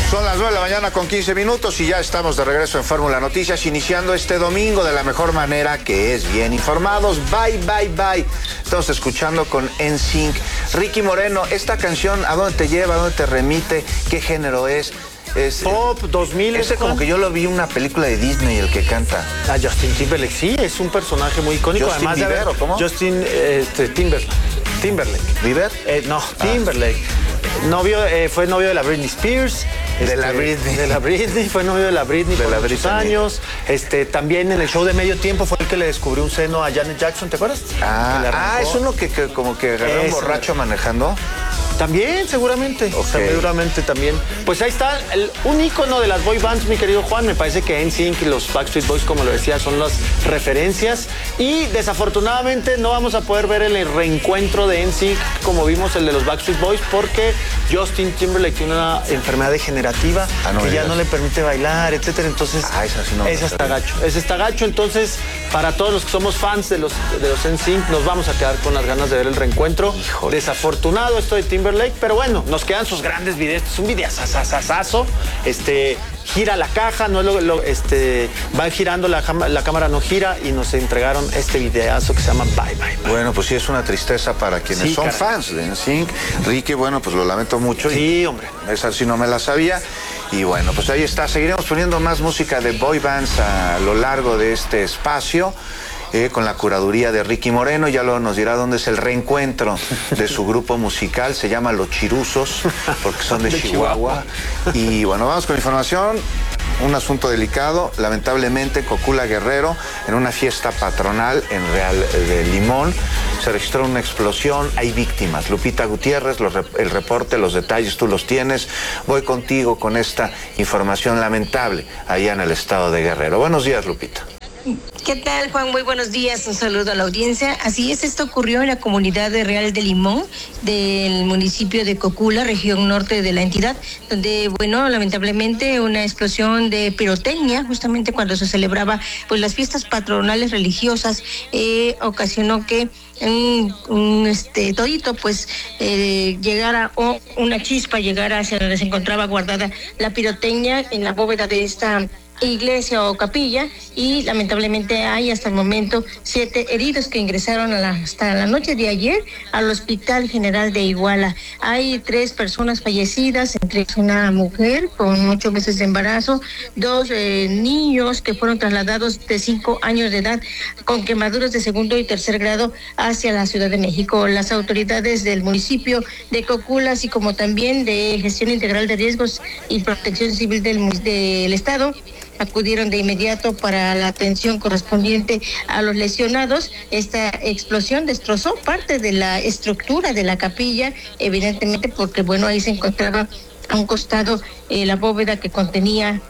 Son las 9 de la mañana con 15 minutos y ya estamos de regreso en Fórmula Noticias, iniciando este domingo de la mejor manera, que es bien informados. Bye, bye, bye. Estamos escuchando con NSYNC. Ricky Moreno, esta canción, ¿a dónde te lleva? ¿A dónde te remite? ¿Qué género es? Pop 2000. Ese como que yo lo vi en una película de Disney, el que canta. Justin Timberlake, sí, es un personaje muy icónico. Justin además Bieber, de ¿o cómo? Justin Timberlake. ¿Bieber? No, Timberlake. Fue novio de la Britney Spears. De la Britney. Fue novio de la Britney por muchos años. También en el show de Medio Tiempo fue el que le descubrió un seno a Janet Jackson, ¿te acuerdas? Es uno que como que agarró un borracho manejando. También, seguramente. Okay. Seguramente también. Pues ahí está, un ícono de las boy bands, mi querido Juan. Me parece que NSYNC y los Backstreet Boys, como lo decía, son las referencias. Y desafortunadamente no vamos a poder ver el reencuentro de NSYNC como vimos el de los Backstreet Boys, porque Justin Timberlake tiene una enfermedad degenerativa que ya no le permite bailar, etcétera. Entonces, esa está gacho. Entonces, para todos los que somos fans de los NSYNC, nos vamos a quedar con las ganas de ver el reencuentro. Híjole. Desafortunado esto de Timberlake, pero bueno, nos quedan sus grandes videos. Este es un videazazazazo. Gira la caja, no va girando, la cámara no gira, y nos entregaron este videazo que se llama Bye Bye Bye. Bueno, pues sí, es una tristeza para quienes son fans de NSYNC. Ricky, bueno, pues lo lamento mucho. Sí, hombre. Esa sí no me la sabía. Y bueno, pues ahí está. Seguiremos poniendo más música de boy bands a lo largo de este espacio. Con la curaduría de Ricky Moreno. Ya luego nos dirá dónde es el reencuentro de su grupo musical. Se llama Los Chiruzos, porque son de Chihuahua. Y bueno, vamos con información. Un asunto delicado. Lamentablemente, Cocula Guerrero, en una fiesta patronal en Real de Limón, se registró una explosión. Hay víctimas. Lupita Gutiérrez, el reporte, los detalles, tú los tienes. Voy contigo con esta información lamentable allá en el estado de Guerrero. Buenos días, Lupita. ¿Qué tal, Juan? Muy buenos días, un saludo a la audiencia. Así es, esto ocurrió en la comunidad de Real de Limón, del municipio de Cocula, región norte de la entidad, donde, bueno, lamentablemente una explosión de pirotecnia, justamente cuando se celebraba pues las fiestas patronales religiosas, ocasionó que un todito pues llegara, o una chispa llegara hacia donde se encontraba guardada la pirotecnia en la bóveda de esta iglesia o capilla, y lamentablemente hay hasta el momento 7 heridos que ingresaron hasta la noche de ayer al Hospital General de Iguala. Hay 3 personas fallecidas, entre ellos una mujer con 8 meses de embarazo, 2 niños que fueron trasladados de 5 años de edad con quemaduras de segundo y tercer grado hacia la Ciudad de México. Las autoridades del municipio de Cocula, así como también de Gestión Integral de Riesgos y Protección Civil del Estado, acudieron de inmediato para la atención correspondiente a los lesionados. Esta explosión destrozó parte de la estructura de la capilla, evidentemente porque, bueno, ahí se encontraba a un costado la bóveda que contenía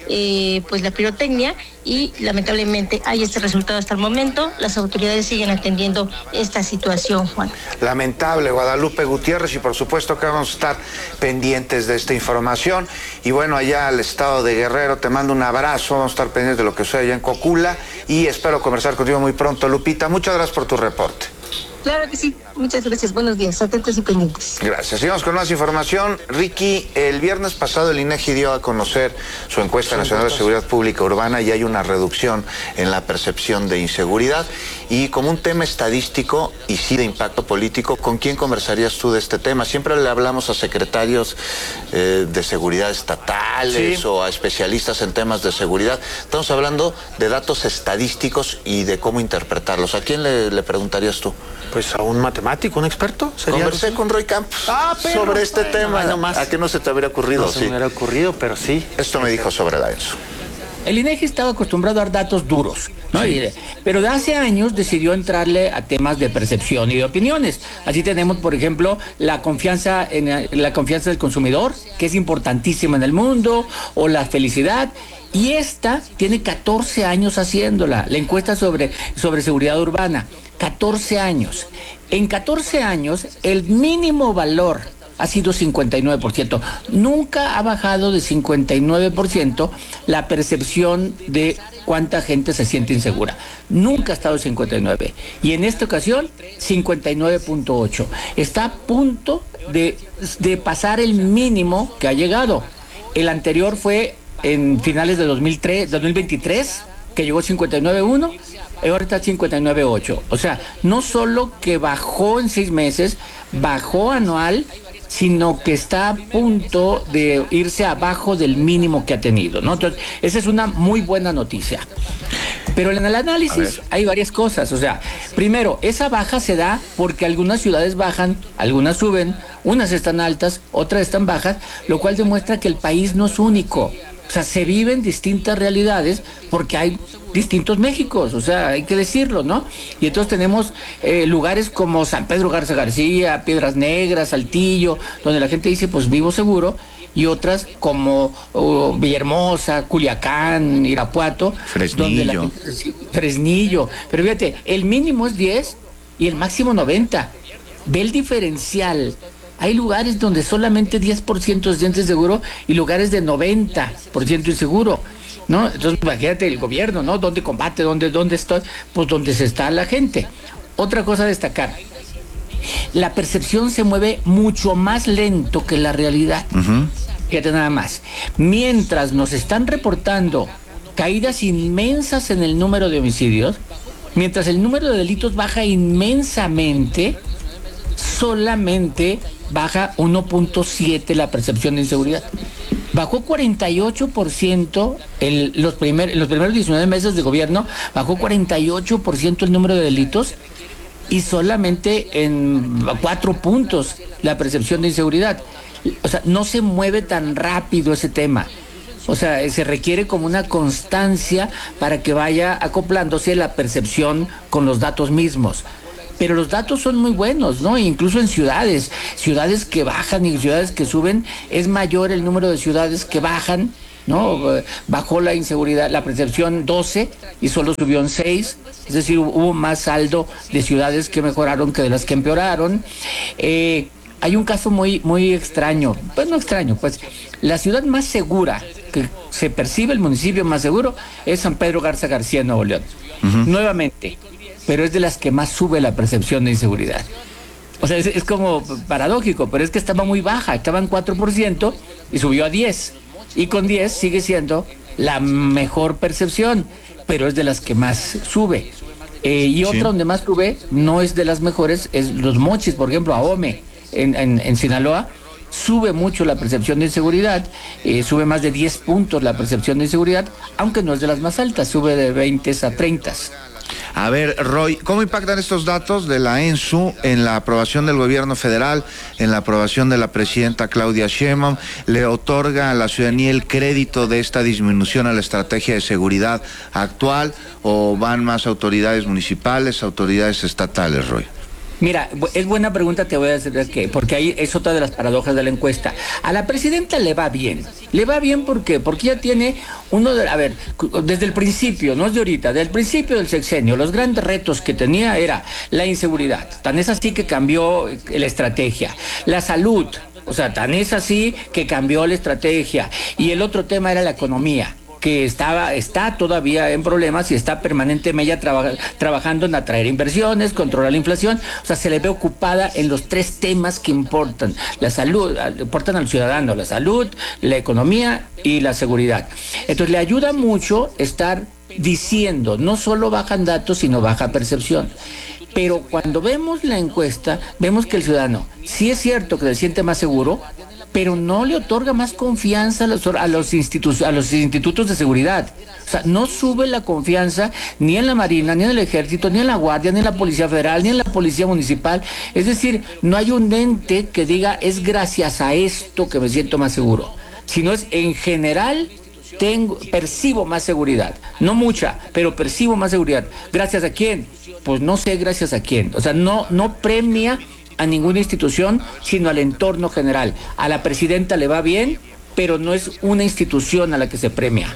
pues la pirotecnia, y lamentablemente hay este resultado hasta el momento. Las autoridades siguen atendiendo esta situación, Juan. Lamentable, Guadalupe Gutiérrez, y por supuesto que vamos a estar pendientes de esta información. Y bueno, allá al estado de Guerrero, te mando un abrazo. Vamos a estar pendientes de lo que sucede allá en Cocula y espero conversar contigo muy pronto, Lupita. Muchas gracias por tu reporte. Claro que sí, muchas gracias, buenos días, atentos y pendientes. Gracias, sigamos con más información. Ricky, el viernes pasado el INEGI dio a conocer su encuesta nacional de seguridad pública urbana, y hay una reducción en la percepción de inseguridad. Y como un tema estadístico y sí de impacto político, ¿con quién conversarías tú de este tema? Siempre le hablamos a secretarios de seguridad estatales, sí, o a especialistas en temas de seguridad. Estamos hablando de datos estadísticos y de cómo interpretarlos. ¿A quién le preguntarías tú? Pues a un matemático, un experto. Conversé con Roy Campos sobre este tema. ¿A qué no se te habría ocurrido? No se me hubiera ocurrido, pero sí. Esto me dijo sobre la ENSO. El INEGI estaba acostumbrado a dar datos duros, ¿no? Sí. Pero de hace años decidió entrarle a temas de percepción y de opiniones. Así tenemos, por ejemplo, la confianza del consumidor, que es importantísima en el mundo, o la felicidad. Y esta tiene 14 años haciéndola, la encuesta sobre seguridad urbana. 14 años. En 14 años, el mínimo valor ha sido 59%. Nunca ha bajado de 59% la percepción de cuánta gente se siente insegura. Nunca ha estado en 59. Y en esta ocasión, 59.8. Está a punto de pasar el mínimo que ha llegado. El anterior fue en finales de 2023, que llegó 59.1, y ahora está 59.8. O sea, no solo que bajó en 6 meses, bajó anual, sino que está a punto de irse abajo del mínimo que ha tenido, ¿no? Entonces, esa es una muy buena noticia. Pero en el análisis hay varias cosas. O sea, primero, esa baja se da porque algunas ciudades bajan, algunas suben, unas están altas, otras están bajas, lo cual demuestra que el país no es único. O sea, se viven distintas realidades porque hay distintos Méxicos, o sea, hay que decirlo, ¿no? Y entonces tenemos lugares como San Pedro Garza García, Piedras Negras, Saltillo, donde la gente dice, pues vivo seguro, y otras como Villahermosa, Culiacán, Irapuato, Fresnillo. Fresnillo. Pero fíjate, el mínimo es 10 y el máximo 90. Ve el diferencial. Hay lugares donde solamente 10% es de seguro y lugares de 90% inseguro, ¿no? Entonces, imagínate el gobierno, ¿no? ¿Dónde combate? ¿Dónde estoy? Pues donde se está la gente. Otra cosa a destacar. La percepción se mueve mucho más lento que la realidad. Fíjate nada más. Mientras nos están reportando caídas inmensas en el número de homicidios, mientras el número de delitos baja inmensamente, solamente baja 1.7 la percepción de inseguridad. Bajó 48% en los primeros 19 meses de gobierno, bajó 48% el número de delitos y solamente en 4 puntos la percepción de inseguridad. O sea, no se mueve tan rápido ese tema. O sea, se requiere como una constancia para que vaya acoplándose la percepción con los datos mismos. Pero los datos son muy buenos, ¿no? Incluso en ciudades que bajan y ciudades que suben, es mayor el número de ciudades que bajan, ¿no? Bajó la inseguridad, la percepción 12 y solo subió en 6, es decir, hubo más saldo de ciudades que mejoraron que de las que empeoraron. Hay un caso muy, muy extraño, pues no extraño, pues la ciudad más segura, que se percibe el municipio más seguro, es San Pedro Garza García, Nuevo León. Nuevamente, pero es de las que más sube la percepción de inseguridad. O sea, es como paradójico, pero es que estaba muy baja, estaba en 4% y subió a 10. Y con 10 sigue siendo la mejor percepción, pero es de las que más sube. Y otra donde más sube, no es de las mejores, es Los Mochis, por ejemplo, Ahome, en Sinaloa, sube mucho la percepción de inseguridad, sube más de 10 puntos la percepción de inseguridad, aunque no es de las más altas, sube de 20 a 30. A ver, Roy, ¿cómo impactan estos datos de la ENSU en la aprobación del gobierno federal, en la aprobación de la presidenta Claudia Sheinbaum? ¿Le otorga a la ciudadanía el crédito de esta disminución a la estrategia de seguridad actual o van más autoridades municipales, autoridades estatales, Roy? Mira, es buena pregunta, te voy a decir porque ahí es otra de las paradojas de la encuesta. A la presidenta le va bien. ¿Le va bien por qué? Porque ella tiene desde el principio, no es de ahorita, desde el principio del sexenio, los grandes retos que tenía era la inseguridad. Tan es así que cambió la estrategia. La salud, o sea, tan es así que cambió la estrategia. Y el otro tema era la economía, que está todavía en problemas y está permanentemente trabajando en atraer inversiones, controlar la inflación. O sea, se le ve ocupada en los 3 temas que importan. La salud, importan al ciudadano, la salud, la economía y la seguridad. Entonces le ayuda mucho estar diciendo, no solo bajan datos, sino baja percepción. Pero cuando vemos la encuesta, vemos que el ciudadano sí es cierto que se siente más seguro, pero no le otorga más confianza a los institutos de seguridad. O sea, no sube la confianza ni en la Marina, ni en el Ejército, ni en la Guardia, ni en la Policía Federal, ni en la Policía Municipal. Es decir, no hay un ente que diga, es gracias a esto que me siento más seguro. Sino es, en general, percibo más seguridad. No mucha, pero percibo más seguridad. ¿Gracias a quién? Pues no sé gracias a quién. O sea, no premia a ninguna institución, sino al entorno general. A la presidenta le va bien, pero no es una institución a la que se premia.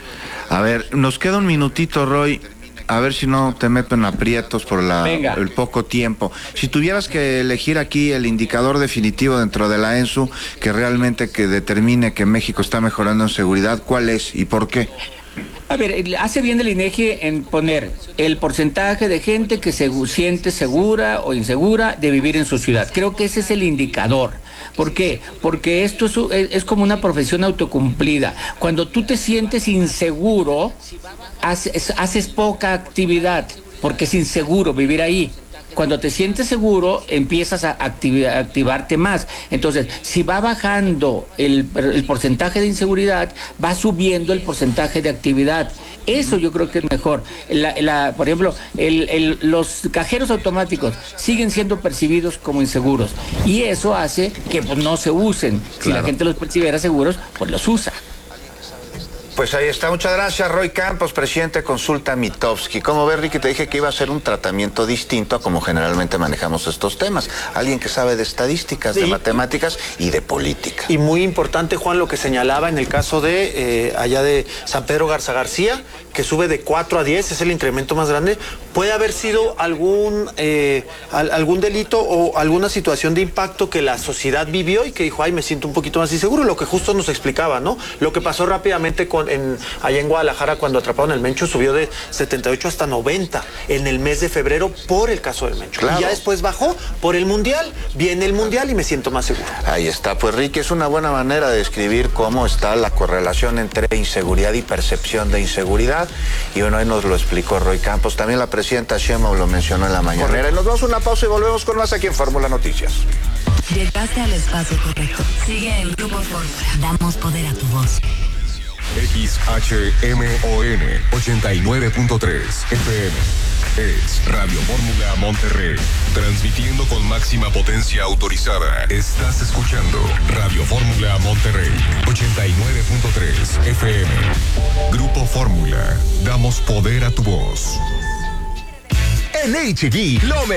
A ver, nos queda un minutito, Roy. A ver si no te meto en aprietos por el poco tiempo. Si tuvieras que elegir aquí el indicador definitivo dentro de la ENSU que realmente que determine que México está mejorando en seguridad, ¿cuál es y por qué? A ver, hace bien el INEGI en poner el porcentaje de gente que se siente segura o insegura de vivir en su ciudad. Creo que ese es el indicador. ¿Por qué? Porque esto es como una profesión autocumplida. Cuando tú te sientes inseguro, haces poca actividad, porque es inseguro vivir ahí. Cuando te sientes seguro, empiezas a activarte más. Entonces, si va bajando el porcentaje de inseguridad, va subiendo el porcentaje de actividad. Eso yo creo que es mejor. Por ejemplo, los cajeros automáticos siguen siendo percibidos como inseguros. Y eso hace que pues, no se usen. Claro. Si la gente los percibiera seguros, pues los usa. Pues ahí está, muchas gracias. Roy Campos, presidente de Consulta Mitofsky. ¿Cómo ves, Ricky? Te dije que iba a ser un tratamiento distinto a como generalmente manejamos estos temas. Alguien que sabe de estadísticas, sí, de matemáticas y de política. Y muy importante, Juan, lo que señalaba en el caso de allá de San Pedro Garza García, que sube de 4 a 10, es el incremento más grande. Puede haber sido algún delito o alguna situación de impacto que la sociedad vivió y que dijo, ay, me siento un poquito más inseguro, lo que justo nos explicaba, ¿no? Lo que pasó rápidamente allá en Guadalajara cuando atraparon el Mencho, subió de 78 hasta 90 en el mes de febrero por el caso del Mencho. Claro. Y ya después bajó por el Mundial, viene el Mundial y me siento más seguro. Ahí está, pues Ricky, es una buena manera de describir cómo está la correlación entre inseguridad y percepción de inseguridad. Y bueno, ahí nos lo explicó Roy Campos. También la presidenta Sheinbaum lo mencionó en la mañanera. Y nos vamos a una pausa y volvemos con más aquí en Fórmula Noticias. Llegaste al espacio correcto. Sigue en Grupo Fórmula. Damos poder a tu voz. XHMON 89.3 FM. Es Radio Fórmula Monterrey. Transmitiendo con máxima potencia autorizada. Estás escuchando Radio Fórmula Monterrey 89.3 FM. Grupo Fórmula. Damos poder a tu voz. En H-E-B, lo mejor